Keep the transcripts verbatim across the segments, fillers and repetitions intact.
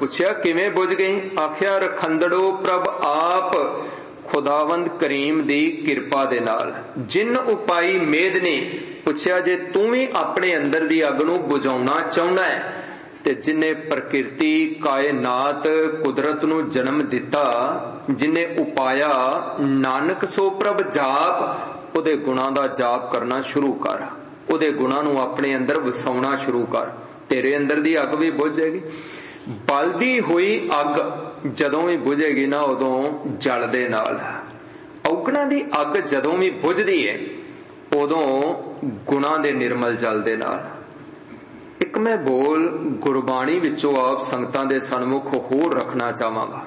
पुछया किवें बुझ गई? आख्या रखंदड़ो प्रभ आप खुदावंद करीम दी किरपा दे नाल। जिन उपाई मेद ने पुछया जे तू भी अपने अंदर दी अग नूं बुझाउणा चाहुंदा है ते जिन्ने प्रकृति कायनात कुदरत नूं जन्म दिता, जिन्ने उपाया नानक सो प्रभ जाप, उहदे गुणां दा जाप करना शुरू कर, उहदे गुणां नूं अपने अंदर वसाउणा शुरू कर, तेरे अंदर दी अग भी बुझ जाएगी। बलदी हुई अग जदों भी बुझेगी ना उदों जल दे नाल, औगणां दी अग जदों भी बुझदी है उदों गुणां दे निर्मल जल दे नाल। एक मैं बोल गुरबाणी विचों आप संगतां दे सन्मुख होर रखना चाहांगा।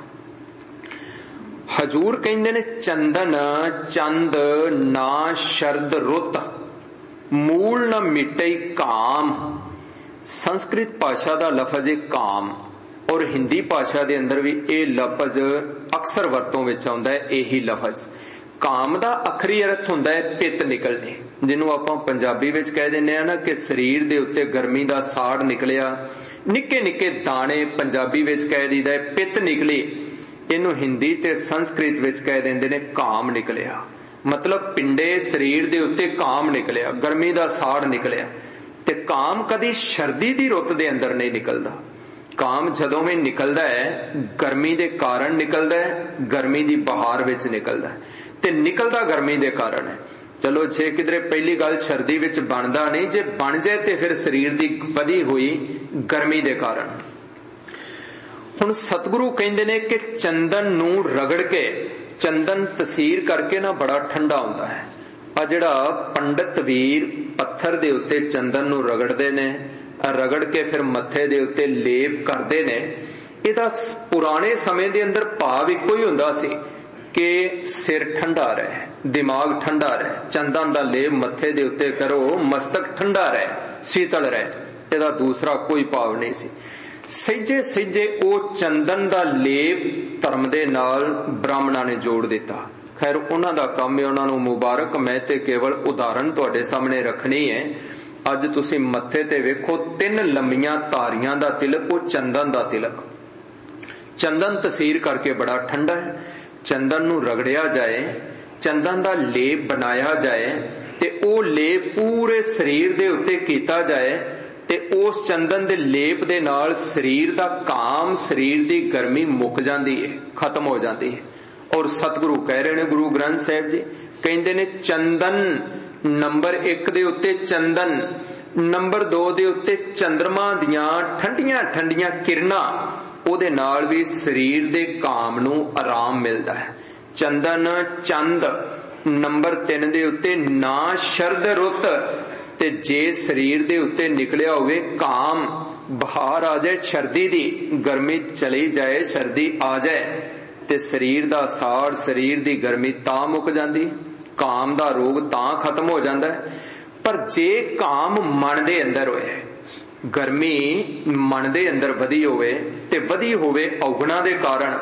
हजूर कहंदे ने चंदन चंद ना शरद रुत मूल न मिटे काम। संस्कृत भाषा का लफज है काम और हिंदी भाषा के अंदर भी यह लफज अक्सर वरतों विच आउंदा है। यही लफज काम का आखरी अर्थ हुंदा है पित निकलने, जिन्हों आपां पंजाबी विच कह दिंदे आ ना कि शरीर दे उत्ते गर्मी का साड़ निकलिया, निक्के निक्के दाने पंजाबी विच कह दीदा है पित निकली, इनू हिंदी ते संस्कृत विच कह दिंदे ने काम निकलिया। मतलब पिंडे शरीर दे उत्ते काम निकलिया, गर्मी का साड़ निकलिया। ते काम कदी सर्दी दी रुत दे अंदर नहीं निकलदा। काम जदों भी निकलदा है गर्मी दे कारण निकलदा है, गर्मी दी बहार विच निकलदा है ते निकलदा गर्मी दे कारण है। चलो जे किधरे पहली गल सर्दी विच बनदा नहीं, जे बन जाए ते फिर शरीर दी वधी हुई गर्मी दे कारण। हुण सतगुरु कहंदे ने कि चंदन नूं रगड़ के, चंदन तसीर करके ना बड़ा ठंडा हुंदा है। आ जिहड़ा पंडित वीर पत्थर दे उत्ते चंदन नूं रगड़दे ने, रगड़ के फिर मत्थे दे उत्ते लेप करदे ने, इहदा पुराने समय दे अंदर भाव इक्को ही हुंदा सी कि सिर ठंडा रहे, दिमाग ठंडा रहे, चंदन दा लेप मत्थे दे उत्ते करो, मस्तक ठंडा रहे, शीतल रहे। इहदा दूसरा कोई भाव नहीं सी। सहिजे सहिजे ओ चंदन दा लेप धर्म दे नाल ब्राह्मणां ने जोड़ दिता। खैर उन्हां दा काम है, उन्हां नूं मुबारक। मैं ते केवल उदाहरण तुहाडे सामने रखनी है। अज तुसीं मत्थे ते वेखो तीन लंबियां धारियां दा तिलक, ओ चंदन दा तिलक। चंदन तसीर करके बड़ा ठंडा है। चंदन नूं रगड़िया जाए, चंदन दा लेप बनाया जाए ते ओ लेप पूरे शरीर दे उत्ते कीता जाए ते उस चंदन दे लेप दे नाल शरीर दा काम, शरीर दी गर्मी मुक जांदी है, खत्म हो जाती है। और सतगुरु कह रहे ने, गुरु ग्रंथ साहिब जी कहंदे ने चंदन नंबर एक दे उत्ते चंदन, नंबर दो दे उत्ते चंद्रमा दियां ठंडियां ठंडियां किरणां, ओदे नाल भी शरीर दे काम नूं आराम मिलदा है। चंदन चंद नंबर तीन दे उत्ते ना शरद रुत, ते जे शरीर दे उत्ते निकलिया होवे काम, बहार आ जाए सर्दी दी, गर्मी चली जाए सर्दी आ जाए ते शरीर दा साड़, शरीर दी गर्मी तां मुक जांदी, काम दा रोग तां खत्म हो जांदा है। पर जे काम मन दे अंदर होए, गर्मी मन दे अंदर वधी होवे ते वधी होवे औगुणा दे कारण,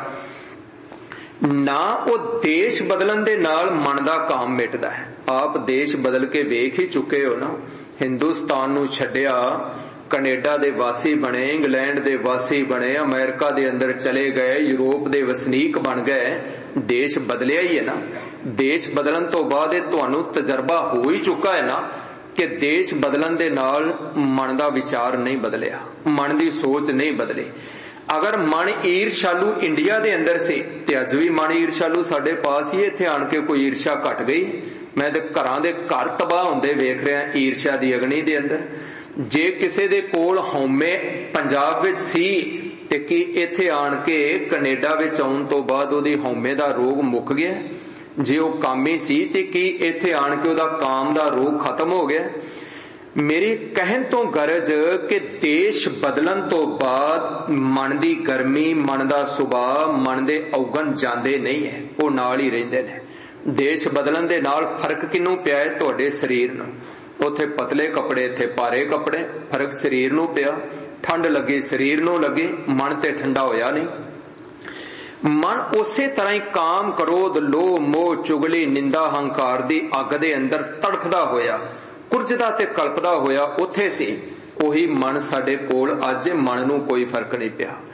ना वो देश बदलन दे नाल मन दा काम मिटदा है। आप देश बदल के वेख ही चुके हो ना। हिंदुस्तान नूं छड्डिया, कनेडा दे वासी बने, इंग्लैंड दे वासी बने, अमेरिका दे अंदर चले गए, यूरोप दे वसनीक बन गए, देश बदलिया ही है ना। देश बदलन तो बाद तुहानू तजर्बा हो ही चुका है ना कि देश बदलन दे नाल मन दा विचार नहीं बदलिया, मन दी सोच नहीं बदली। अगर मन ईर्षालू इंडिया दे अंदर से ते अज भी मन ईर्षालू साडे पास ही, इत्थे आण के कोई ईर्षा घट गई? मैं ते घरां दे घर तबाह हुंदे वेख रहा ईर्षा दी अग्नि दे अंदर। जे किसे दे कोल हौमे पंजाब विच सी ते की इत्थे आण के कनेडा विच आउण तो बाद ओदी हौमे दा रोग मुक गया? जे ओ कामी सी ते की इत्थे आण के ओदा काम दा रोग खत्म हो गया? मेरी कहन तो गरज कि देश बदलन तो बाद मन दी गर्मी, मन दा सुभाव, मन दे औगण जांदे नहीं है, वो नाल ही रहिंदे ने। देश बदलन दे नाल फर्क किनू पिया है? तुहाडे शरीर नूं। उथे पतले कपड़े, इत्थे भारे कपड़े, फर्क शरीर नूं पिया। ठंड लगी शरीर नूं लगी, मन ते ठंडा होया नहीं। मन उसे तरह ही काम, क्रोध, लोभ, मोह, चुगली, निंदा, हंकार दी अग दे अंदर तड़फदा होया, कुरजदा ते कल्पदा होया उथे सी। ओही मन साडे कोल अज, मन नूं कोई फर्क नहीं पिया।